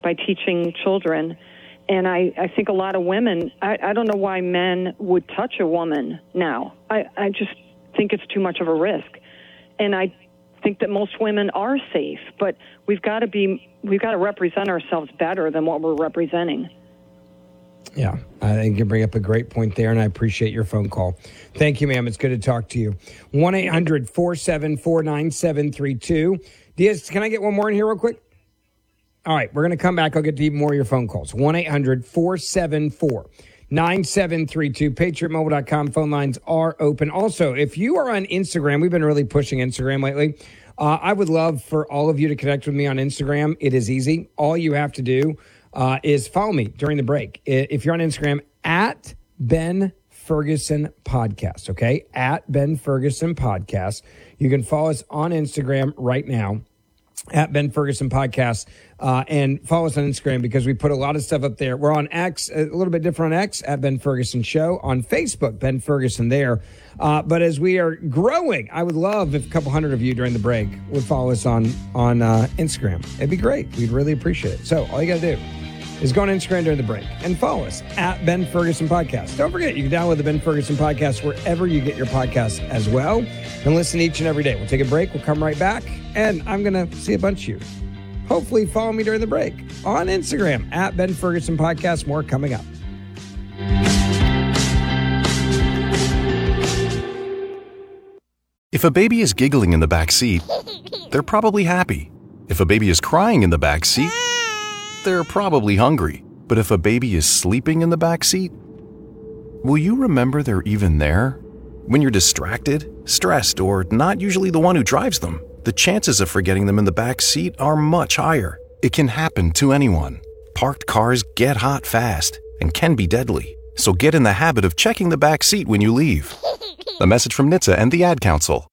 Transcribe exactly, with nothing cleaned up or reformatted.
by teaching children. And I, I think a lot of women, I, I don't know why men would touch a woman now. I, I just think it's too much of a risk. And I think that most women are safe, but we've got to be, we've got to represent ourselves better than what we're representing. Yeah, I think you bring up a great point there, and I appreciate your phone call. Thank you, ma'am. It's good to talk to you. one eight hundred four seven four nine seven three two. Diaz, can I get one more in here real quick? All right, we're going to come back. I'll get to even more of your phone calls. one eight hundred four seven four nine seven three two. patriot mobile dot com. Phone lines are open. Also, if you are on Instagram, we've been really pushing Instagram lately. Uh, I would love for all of you to connect with me on Instagram. It is easy. All you have to do uh, is follow me during the break. If you're on Instagram, at Ben Ferguson Podcast, okay? At Ben Ferguson Podcast. You can follow us on Instagram right now. At Ben Ferguson Podcast, uh, and follow us on Instagram because we put a lot of stuff up there. We're on X, a little bit different on X, at Ben Ferguson Show. On Facebook, Ben Ferguson there. Uh, but as we are growing, I would love if a couple hundred of you during the break would follow us on, on uh, Instagram. It'd be great. We'd really appreciate it. So all you got to do is go on Instagram during the break and follow us at Ben Ferguson Podcast. Don't forget, you can download the Ben Ferguson Podcast wherever you get your podcasts as well and listen each and every day. We'll take a break. We'll come right back, and I'm going to see a bunch of you. Hopefully follow me during the break on Instagram at Ben Ferguson Podcast. More coming up. If a baby is giggling in the back seat, they're probably happy. If a baby is crying in the back seat, they're probably hungry. But if a baby is sleeping in the back seat, will you remember they're even there? When you're distracted, stressed, or not usually the one who drives them, the chances of forgetting them in the back seat are much higher. It can happen to anyone. Parked cars get hot fast and can be deadly. So get in the habit of checking the back seat when you leave. A message from N H T S A and the Ad Council.